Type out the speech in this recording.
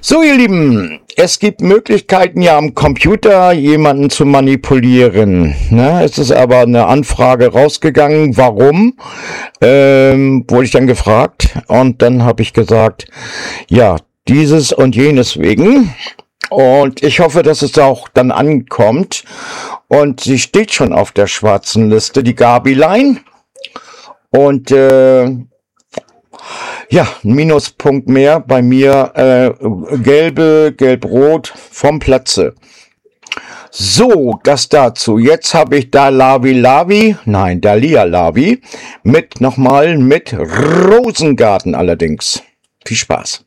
So, ihr Lieben, es gibt Möglichkeiten ja am Computer jemanden zu manipulieren. Ne? Es ist aber eine Anfrage rausgegangen, warum, wurde ich dann gefragt und dann habe ich gesagt, ja, dieses und jenes wegen. Und ich hoffe, dass es auch dann ankommt. Und sie steht schon auf der schwarzen Liste, die Gabilein. Und ja, ein Minuspunkt mehr bei mir, gelb-rot vom Platze. So, das dazu. Jetzt habe ich Dalia Lavi mit Rosengarten allerdings. Viel Spaß.